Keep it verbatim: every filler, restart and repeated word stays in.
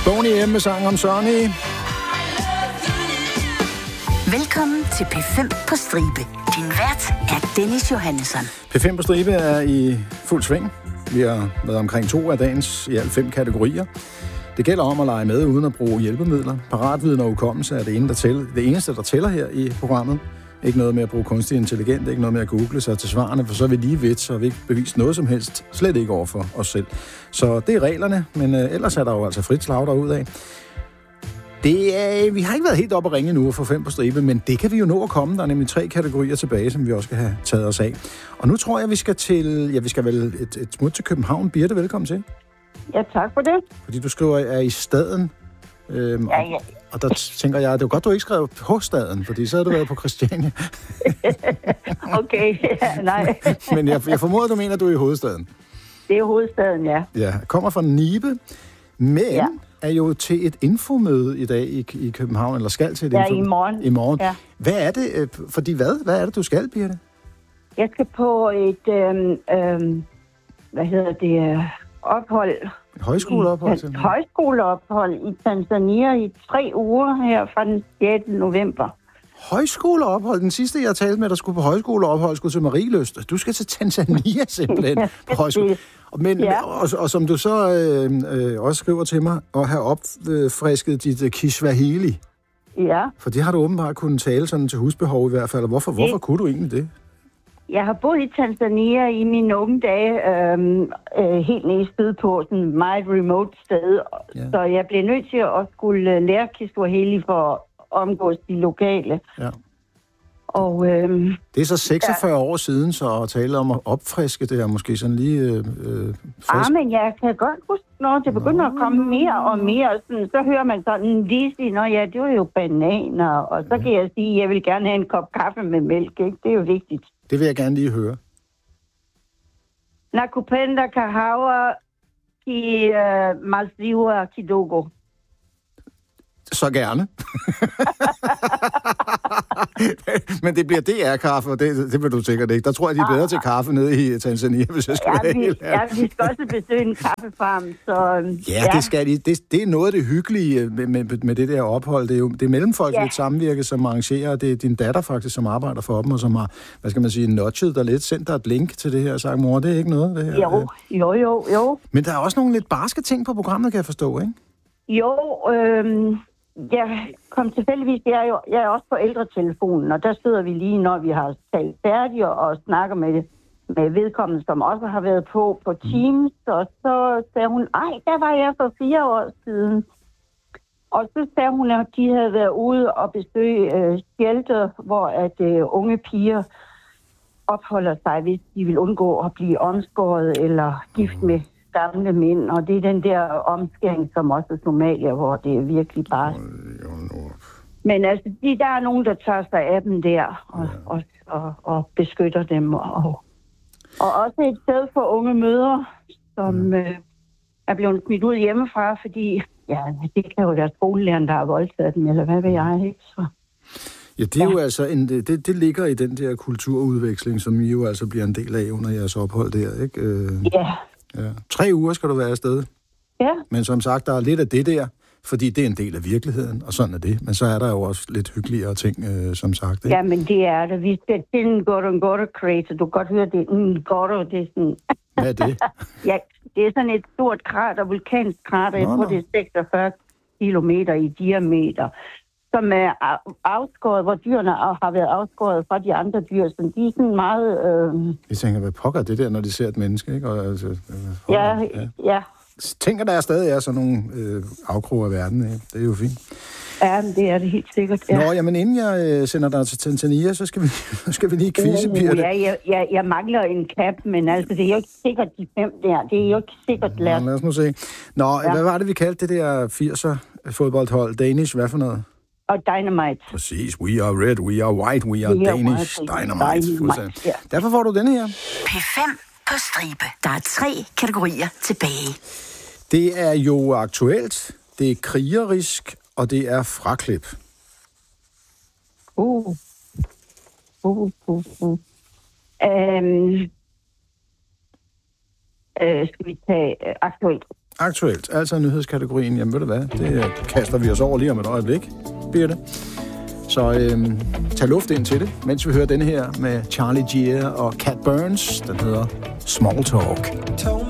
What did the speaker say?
Boney M med sang om Sonny. Velkommen til P fem på stribe. Din vært er Dennis Johannesson. P fem på stribe er i fuld sving. Vi har været omkring to af dagens i alt fem kategorier. Det gælder om at lege med uden at bruge hjælpemidler. Paratviden og hukommelse er det, ene, der tæller, det eneste, der tæller her i programmet. Ikke noget med at bruge kunstig intelligens, ikke noget med at google sig til svarene, for så er vi lige vidt, så har vi ikke bevist noget som helst, slet ikke over for os selv. Så det er reglerne, men øh, ellers er der jo altså frit slag derudad. Det er, vi har ikke været helt oppe at ringe nu for fem på stribe, men det kan vi jo nå at komme. Der er nemlig tre kategorier tilbage, som vi også skal have taget os af. Og nu tror jeg, vi skal til, ja, vi skal vel et, et smut til København. Birte, velkommen til. Ja, tak for det. Fordi du skriver, er i staden. Øhm, ja, ja. Og, og der tænker jeg, det er jo godt, du ikke skrev på staden, fordi så havde du været på Christiania. Okay, ja, nej. Men jeg, jeg formoder, du mener, at du er i hovedstaden. Det er hovedstaden, ja. Ja, kommer fra Nibe, men ja. er jo til et infomøde i dag i, i København, eller skal til et ja, infomøde. i morgen. I morgen. Ja. Hvad er det, fordi hvad? Hvad er det, du skal, Birte? Jeg skal på et, øhm, øhm, hvad hedder det, ophold. Højskoleophold? I, højskoleophold i Tanzania i tre uger her fra den sjette november. Højskoleophold? Den sidste, jeg talte med, der skulle på højskoleophold, skulle til Marielyst. Du skal til Tanzania simpelthen på højskole. Men, ja. og, og som du så øh, øh, også skriver til mig, at have opfrisket dit uh, Kiswahili. Ja. For det har du åbenbart kunnet tale sådan til husbehov i hvert fald. Hvorfor, det... hvorfor kunne du egentlig det? Jeg har boet i Tanzania i mine unge dage, øhm, øh, helt nede i stød på sådan et meget remote sted. Ja. Så jeg blev nødt til at skulle lære Kiswahili for at omgås de lokale. Ja. Og, øhm, det er så seksogfyrre ja. år siden, så at tale om at opfriske det her, måske sådan lige øh, frisk. Ah, men jeg kan godt huske, når det begynder Nå. at komme mere og mere, sådan, så hører man sådan lige sige, nå ja, det var jo bananer, og så ja. kan jeg sige, jeg vil gerne have en kop kaffe med mælk, ikke? Det er jo vigtigt. Det vil jeg gerne lige høre. Nakupenda kahawa ki uh, maziwa kidogo. Så gerne. Men det bliver D R-kaffe, og det, det vil du sikkert ikke. Der tror jeg, de er bedre til kaffe nede i Tanzania, hvis jeg skal ja, være vi, helt ja, vi skal også besøge en kaffefarm. Så, ja, ja, det skal de. Det, det er noget af det hyggelige med, med, med det der ophold. Det er jo det er mellemfolkeligt ja. samvirke, som arrangerer. Det er din datter faktisk, som arbejder for dem, og som har, hvad skal man sige, nudget der lidt, sendt dig et link til det her, og sagt, mor, det er ikke noget, det her. Jo, jo, jo, jo. Men der er også nogle lidt barske ting på programmet, kan jeg forstå, ikke? Jo, øhm... Jeg kom tilfældigvis, jeg er jo jeg er også på ældretelefonen, og der sidder vi lige, når vi har talt færdigt og snakker med, med vedkommende, som også har været på på Teams, og så sagde hun, ej, der var jeg for fire år siden. Og så sagde hun, at de havde været ude og besøge øh, shelter, hvor at øh, unge piger opholder sig, hvis de vil undgå at blive omskåret eller gift med gamle mænd, og det er den der omskæring, som også er Somalia, hvor det er virkelig bare... Men altså, de, der er nogen, der tager sig af dem der, og, ja. og, og, og beskytter dem, og, og også et sted for unge mødre, som ja. øh, er blevet smidt ud hjemmefra, fordi, ja, det kan jo være skolelæreren, der har voldtaget dem, eller hvad ved jeg, ikke? Så... Ja, det er ja. jo altså en, det, det ligger i den der kulturudveksling, som I jo altså bliver en del af under jeres ophold der, ikke? Øh... Ja. Ja. Tre uger skal du være afsted. Ja. Men som sagt, der er lidt af det der, fordi det er en del af virkeligheden, og sådan er det. Men så er der jo også lidt hyggeligere ting, øh, som sagt. Ikke? Ja, men det er det. Vi skal til en Ngorongoro-crater. Du kan godt høre, det er en Ngoro, det er sådan... Hvad er det? Ja, det er sådan et stort krater, vulkansk krater. Jeg tror, det er seksogfyrre kilometer i diameter, som er afskåret, hvor dyrene har været afskåret fra de andre dyr. Så de er sådan meget... Øh... Jeg tænker, hvad pokker det der, når de ser et menneske, ikke? Og, altså, ja, ja, ja. Tænker, der er stadig er sådan nogle øh, afkroge af verden, ikke? Det er jo fint. Ja, det er det helt sikkert, ja. Nå, jamen inden jeg øh, sender dig til Tanzania, så skal vi, skal vi lige quizze, Birte. Uh, ja, jeg, jeg, jeg mangler en cap, men altså, det er jo ikke sikkert de fem der. Det er jo ikke sikkert lært. Nå, lad os nu se. Nå, ja. Hvad var det, vi kaldte det der firser fodboldhold? Danish, hvad for noget? Og Dynamite. Præcis. We are red, we are white, we are we Danish. Are Dynamite. Dynamite. Ja. Derfor får du denne her. P fem på stribe. Der er tre kategorier tilbage. Det er jo aktuelt, det er krigerisk, og det er fraklip. Uh. Uh, uh, uh. Um. Uh, skal vi tage uh, aktuelt? Aktuelt, altså nyhedskategorien. Jamen ved du hvad, det kaster vi os over lige om et øjeblik, Birte. Så øhm, tag luft ind til det, mens vi hører denne her med Charlie Gear og Cat Burns. Den hedder Small Talk.